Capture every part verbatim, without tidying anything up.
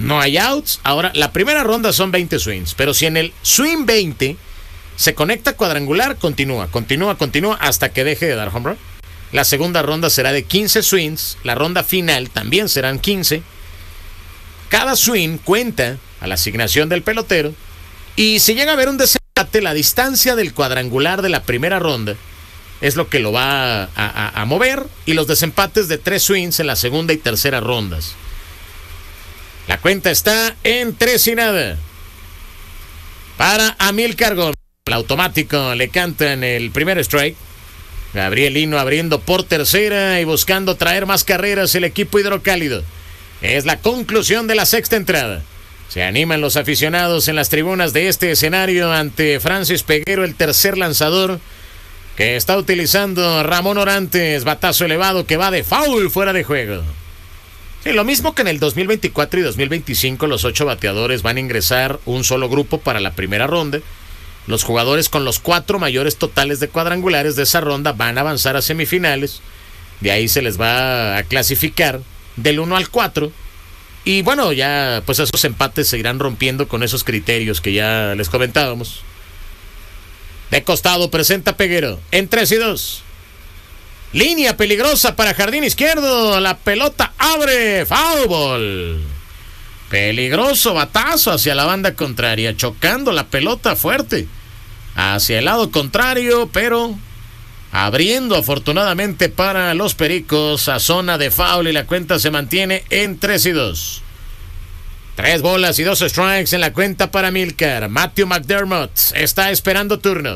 no hay outs. Ahora, la primera ronda son veinte swings, pero si en el swing veinte se conecta cuadrangular, continúa, continúa, continúa hasta que deje de dar home run. La segunda ronda será de quince swings, la ronda final también serán quince. Cada swing cuenta a la asignación del pelotero, y si llega a haber un desempate, la distancia del cuadrangular de la primera ronda es lo que lo va a, a, a mover, y los desempates de tres swings en la segunda y tercera rondas. La cuenta está en tres y nada. Para Amílcar Gómez, el automático le cantan el primer strike. Gabriel Lino abriendo por tercera y buscando traer más carreras el equipo hidrocálido. Es la conclusión de la sexta entrada. Se animan los aficionados en las tribunas de este escenario ante Francis Peguero, el tercer lanzador que está utilizando Ramón Orantes. Batazo elevado que va de foul, fuera de juego. Sí, lo mismo que en el dos mil veinticuatro y dos mil veinticinco, los ocho bateadores van a ingresar un solo grupo para la primera ronda. Los jugadores con los cuatro mayores totales de cuadrangulares de esa ronda van a avanzar a semifinales. De ahí se les va a clasificar del uno al cuatro. Y bueno, ya pues esos empates se irán rompiendo con esos criterios que ya les comentábamos. De costado presenta Peguero en tres y dos. Línea peligrosa para jardín izquierdo. La pelota abre. Foul ball. Peligroso batazo hacia la banda contraria, chocando la pelota fuerte hacia el lado contrario, pero abriendo afortunadamente para los Pericos a zona de foul, y la cuenta se mantiene en tres y dos. Tres bolas y dos strikes en la cuenta para Amílcar. Matthew McDermott está esperando turno.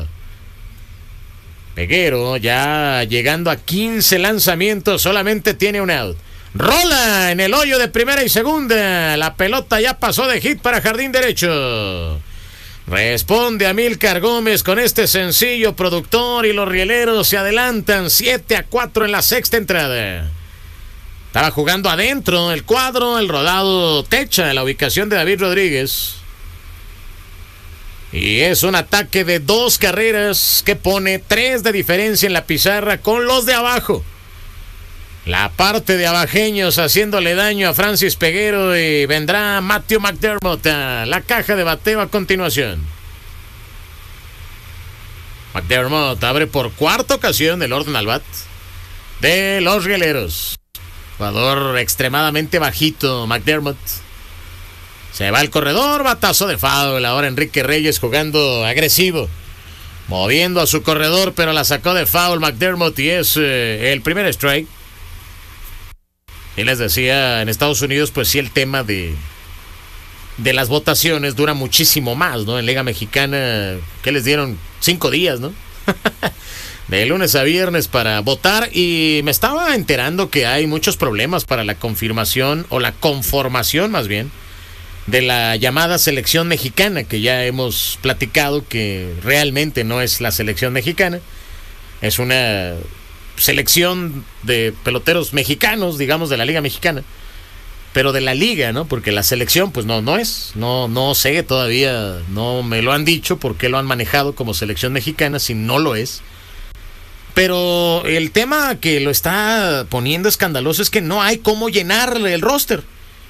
Peguero ya llegando a quince lanzamientos, solamente tiene un out. Rola en el hoyo de primera y segunda. La pelota ya pasó de hit para jardín derecho. Responde Amílcar Gómez con este sencillo productor, y los rieleros se adelantan siete a cuatro en la sexta entrada. Estaba jugando adentro el cuadro, el rodado techa la ubicación de David Rodríguez. Y es un ataque de dos carreras que pone tres de diferencia en la pizarra con los de abajo. La parte de abajeños haciéndole daño a Francis Peguero, y vendrá Matthew McDermott a la caja de bateo a continuación. McDermott abre por cuarta ocasión el orden al bat de los rieleros. Jugador extremadamente bajito, McDermott. Se va el corredor, batazo de foul. Ahora Enrique Reyes jugando agresivo, moviendo a su corredor, pero la sacó de foul McDermott, y es eh, el primer strike. Y les decía, en Estados Unidos, pues sí, el tema de, de las votaciones dura muchísimo más, ¿no? En Liga Mexicana, ¿qué les dieron? Cinco días, ¿no? De lunes a viernes para votar, y me estaba enterando que hay muchos problemas para la confirmación, o la conformación más bien, de la llamada selección mexicana, que ya hemos platicado que realmente no es la selección mexicana, es una selección de peloteros mexicanos, digamos, de la Liga Mexicana, pero de la liga, ¿no? Porque la selección, pues no, no es, no, no sé todavía, no me lo han dicho por qué lo han manejado como selección mexicana, si no lo es. Pero el tema que lo está poniendo escandaloso es que no hay cómo llenar el roster.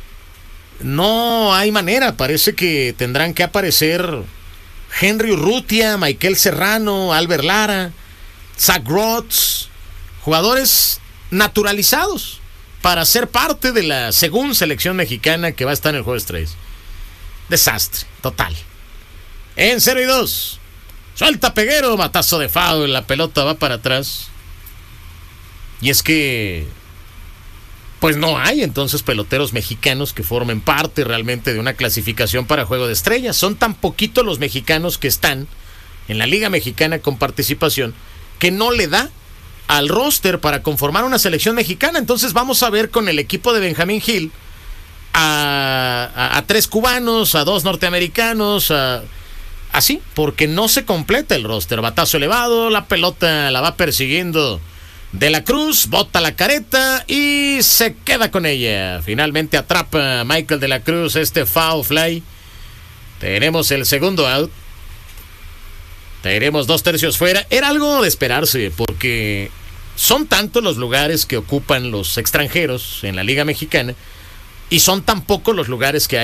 No hay manera, parece que tendrán que aparecer Henry Urrutia, Michael Serrano, Albert Lara, Zach Rotz, jugadores naturalizados para ser parte de la segunda selección mexicana que va a estar en el juego de estrellas. Desastre total. En cero y dos. Suelta Peguero, batazo de foul, la pelota va para atrás. Y es que pues no hay entonces peloteros mexicanos que formen parte realmente de una clasificación para juego de estrellas. Son tan poquitos los mexicanos que están en la Liga Mexicana con participación que no le da al roster para conformar una selección mexicana. Entonces vamos a ver con el equipo de Benjamín Gil a, a, a tres cubanos, a dos norteamericanos, a, así, porque no se completa el roster. Batazo elevado, la pelota la va persiguiendo De la Cruz, bota la careta y se queda con ella. Finalmente atrapa a Michael De la Cruz este foul fly. Tenemos el segundo out. Tenemos dos tercios fuera. Era algo de esperarse porque son tantos los lugares que ocupan los extranjeros en la Liga Mexicana y son tan pocos los lugares que hay